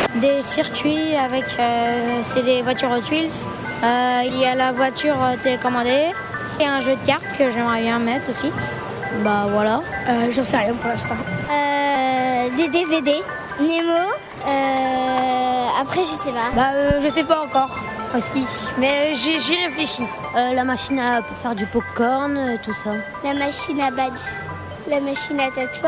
Des circuits avec c'est des voitures Hot Wheels. Il y a la voiture télécommandée et un jeu de cartes que j'aimerais bien mettre aussi. Bah voilà. J'en sais rien pour l'instant. Des DVD, Nemo. Après, je sais pas. Je sais pas encore aussi, mais j'y réfléchis. La machine pour faire du popcorn, tout ça. La machine à badge, la machine à tatouage.